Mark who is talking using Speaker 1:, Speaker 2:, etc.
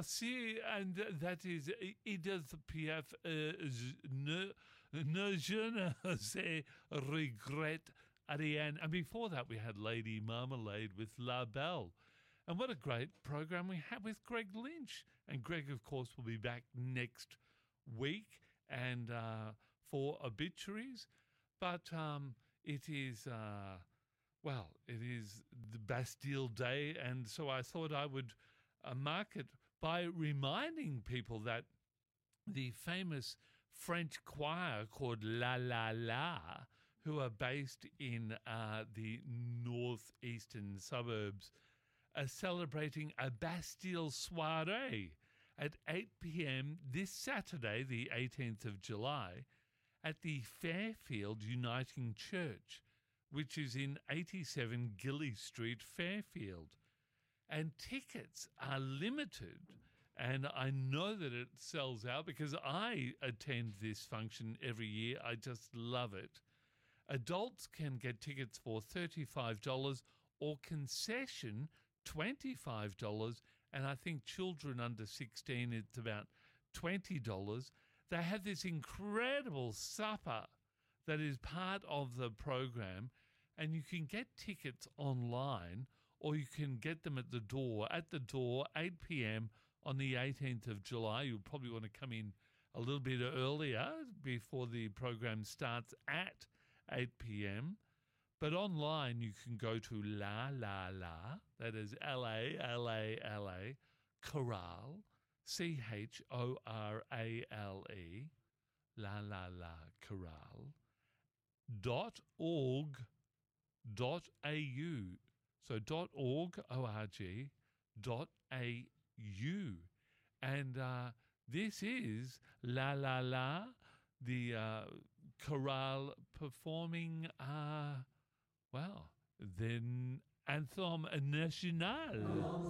Speaker 1: merci. And that is Edith Piaf. Ne je ne sais regret Ariane. And before that, we had Lady Marmalade with La Belle. And what a great program we had with Greg Lynch. And Greg, of course, will be back next week and for obituaries. But it is, it is the Bastille Day. And so I thought I would mark it by reminding people that the famous French choir called La La La, who are based in the northeastern suburbs, are celebrating a Bastille soiree at 8 p.m. this Saturday, the 18th of July, at the Fairfield Uniting Church, which is in 87 Gilly Street, Fairfield. And tickets are limited, and I know that it sells out because I attend this function every year. I just love it. Adults can get tickets for $35 or concession $25, and I think children under 16, it's about $20. They have this incredible supper that is part of the program, and you can get tickets online or you can get them at the door. At the door, 8 p.m. on the 18th of July. You'll probably want to come in a little bit earlier before the program starts at 8 p.m. But online, you can go to La La La, that is L-A-L-A-L-A, Chorale, C-H-O-R-A-L-E, La La La Chorale, .org.au. So .org, O-R-G, .au. And this is La La La, the chorale performing, the Anthem National.